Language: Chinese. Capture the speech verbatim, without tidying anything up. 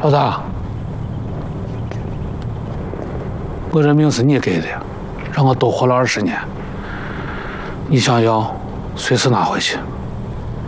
老大，我这命是你给的，让我多活了二十年，你想要，随时拿回去。